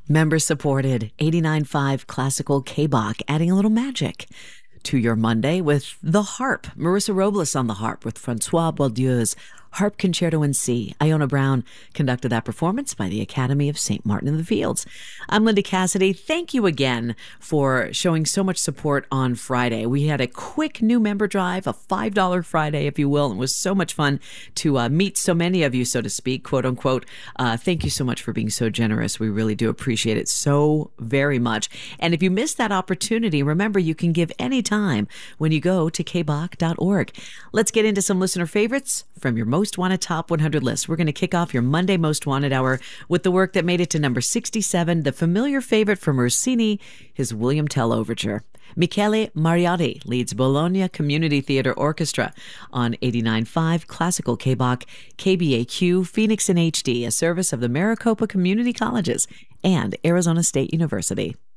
Member supported 89.5 Classical K-Bach, adding a little magic to your Monday with the harp. Marissa Robles on the harp with Francois Boieldieu's Harp Concerto in C. Iona Brown conducted that performance by the Academy of St. Martin in the Fields. I'm Linda Cassidy. Thank you again for showing so much support on Friday. We had a quick new member drive, a $5 Friday, if you will. It was so much fun to meet so many of you, so to speak, quote unquote. Thank you so much for being so generous. We really do appreciate it so very much. And if you missed that opportunity, remember you can give anytime when you go to kbach.org. Let's get into some listener favorites from your Most Wanted Top 100 list. We're going to kick off your Monday Most Wanted Hour with the work that made it to number 67, the familiar favorite from Rossini, his William Tell Overture. Michele Mariotti leads Bologna Community Theater Orchestra on 89.5 Classical K-Bach, KBAQ, Phoenix in HD, a service of the Maricopa Community Colleges and Arizona State University.